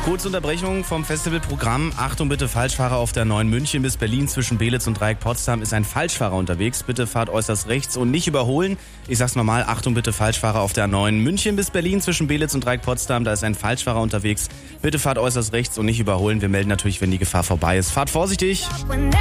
Kurze Unterbrechung vom Festivalprogramm. Achtung bitte, Falschfahrer auf der 9 München bis Berlin zwischen Belitz und Dreieck Potsdam ist ein Falschfahrer unterwegs. Bitte fahrt äußerst rechts und nicht überholen. Ich sag's nochmal, Achtung bitte, Falschfahrer auf der 9 München bis Berlin zwischen Belitz und Dreieck Potsdam. Da ist ein Falschfahrer unterwegs. Bitte fahrt äußerst rechts und nicht überholen. Wir melden natürlich, wenn die Gefahr vorbei ist. Fahrt vorsichtig.